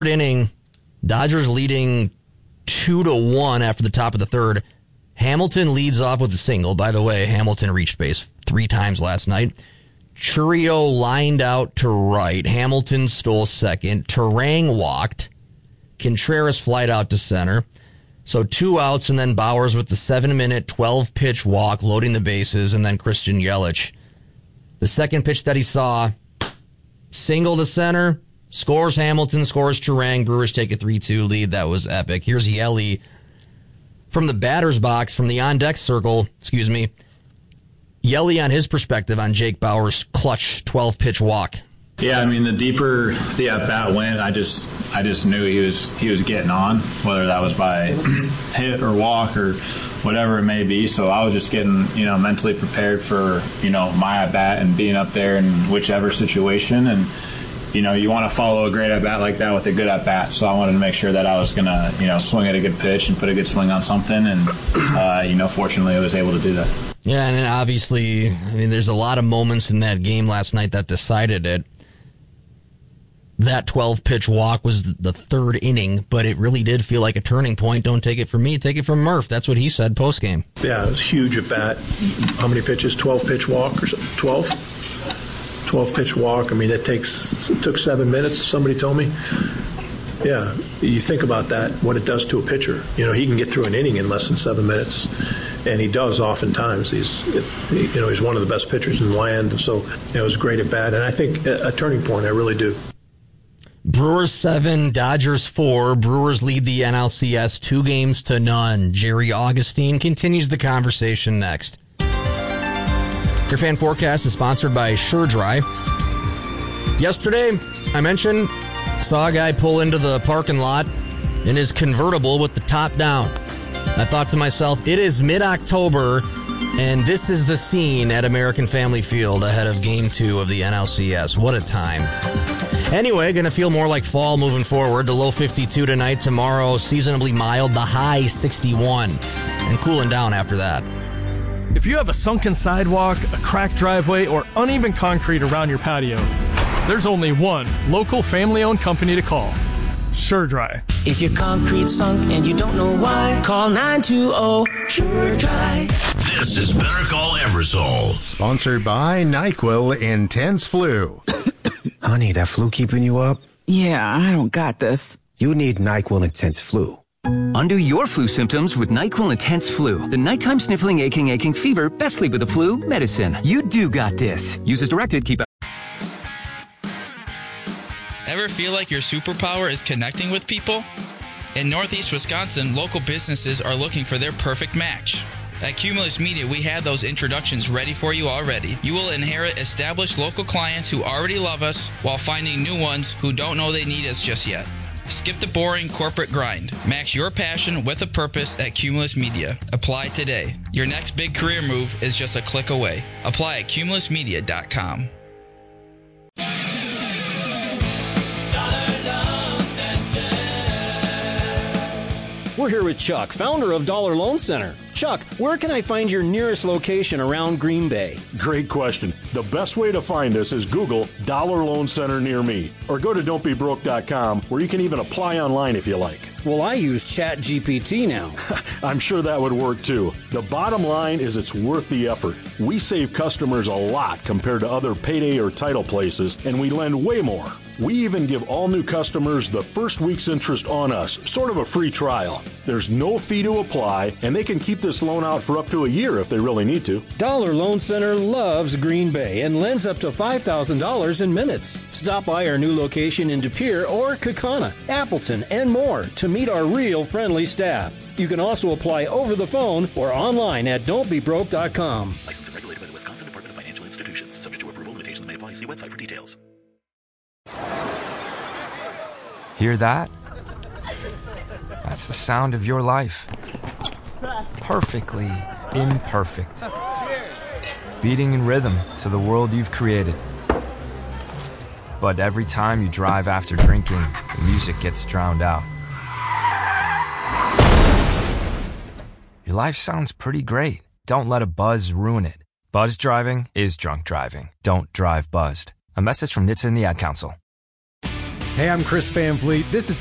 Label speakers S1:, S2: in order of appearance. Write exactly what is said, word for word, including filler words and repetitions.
S1: inning, Dodgers leading two to one after the top of the third. Hamilton leads off with a single. By the way, Hamilton reached base three times last night. Chourio lined out to right. Hamilton stole second. Turang walked. Contreras flied out to center. So two outs, and then Bowers with the seven-minute, twelve-pitch walk, loading the bases, and then Christian Yelich. The second pitch that he saw, single to center, scores Hamilton, scores Turang. Brewers take a three two lead. That was epic. Here's Yelly from the batter's box, from the on-deck circle, excuse me. Yelly on his perspective on Jake Bauers' clutch twelve-pitch walk.
S2: Yeah, I mean, the deeper the at-bat went, I just I just knew he was he was getting on, whether that was by hit or walk or whatever it may be. So I was just getting, you know, mentally prepared for, you know, my at-bat and being up there in whichever situation. And, you know, you want to follow a great at-bat like that with a good at-bat. So I wanted to make sure that I was going to, you know, swing at a good pitch and put a good swing on something. And, uh, you know, fortunately I was able to do that.
S1: Yeah, and then obviously, I mean, there's a lot of moments in that game last night that decided it. That twelve-pitch walk was the third inning, but it really did feel like a turning point. Don't take it from me, take it from Murph. That's what he said postgame.
S3: Yeah, it was huge at bat. How many pitches? twelve-pitch walk or something? twelve? twelve-pitch walk. I mean, it takes it took seven minutes, somebody told me. Yeah, you think about that, what it does to a pitcher. You know, he can get through an inning in less than seven minutes, and he does oftentimes. He's, you know, he's one of the best pitchers in the land, so it was great at bat. And I think a, a turning point, I really do.
S1: Brewers seven, Dodgers four. Brewers lead the N L C S two games to none. Jerry Augustine continues the conversation next. Your fan forecast is sponsored by SureDry. Yesterday, I mentioned, saw a guy pull into the parking lot in his convertible with the top down. I thought to myself, it is mid-October, and this is the scene at American Family Field ahead of Game two of the N L C S. What a time. Anyway, going to feel more like fall moving forward. The low fifty-two tonight. Tomorrow, seasonably mild. The high sixty-one. And cooling down after that.
S4: If you have a sunken sidewalk, a cracked driveway, or uneven concrete around your patio, there's only one local family-owned company to call. SureDry.
S5: If your concrete's sunk and you don't know why, call nine two zero SureDry.
S6: This is Better Call Eversole.
S7: Sponsored by NyQuil Intense Flu.
S8: Honey, that flu keeping you up?
S9: Yeah, I don't got this.
S8: You need NyQuil Intense Flu.
S10: Undo your flu symptoms with NyQuil Intense Flu. The nighttime sniffling, aching, aching fever, best sleep with the flu medicine. You do got this. Use as directed. Keep.
S11: Ever feel like your superpower is connecting with people? In Northeast Wisconsin, local businesses are looking for their perfect match. At Cumulus Media, we have those introductions ready for you already. You will inherit established local clients who already love us while finding new ones who don't know they need us just yet. Skip the boring corporate grind. Match your passion with a purpose at Cumulus Media. Apply today. Your next big career move is just a click away. Apply at cumulus media dot com.
S12: We're here with Chuck, founder of Dollar Loan Center. Chuck, where can I find your nearest location around Green Bay?
S13: Great question. The best way to find us is Google Dollar Loan Center near me, or go to don't be broke dot com, where you can even apply online if you like.
S12: Well, I use Chat G P T now.
S13: I'm sure that would work too. The bottom line is it's worth the effort. We save customers a lot compared to other payday or title places, and we lend way more. We even give all new customers the first week's interest on us, sort of a free trial. There's no fee to apply, and they can keep this loan out for up to a year if they really need to.
S12: Dollar Loan Center loves Green Bay and lends up to five thousand dollars in minutes. Stop by our new location in De Pere or Kaukauna, Appleton, and more to meet our real friendly staff. You can also apply over the phone or online at don't be broke dot com.
S6: Licensed and regulated by the Wisconsin Department of Financial Institutions. Subject to approval, limitations may apply. See website for details.
S14: Hear that? That's the sound of your life. Perfectly imperfect. Beating in rhythm to the world you've created. But every time you drive after drinking, the music gets drowned out. Your life sounds pretty great. Don't let a buzz ruin it. Buzz driving is drunk driving. Don't drive buzzed. A message from N H T S A and the Ad Council.
S15: Hey, I'm Chris Van Vliet. This is